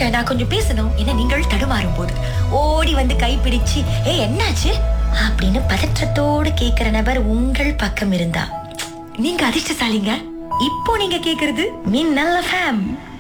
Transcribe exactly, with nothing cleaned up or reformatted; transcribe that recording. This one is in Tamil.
இருங்க நான் கொஞ்சம் பேசணும் என நீங்கள் தடுமாறும் போது ஓடி வந்து கைப்பிடிச்சு ஏ என்னாச்சு அப்படின்னு பதற்றத்தோடு கேக்குற நபர் உங்கள் பக்கம் இருந்தா நீங்க அதிர்ஷ்டசாலிங்க. இப்போ நீங்க கேக்குறது மின்னல் எஃப்எம்.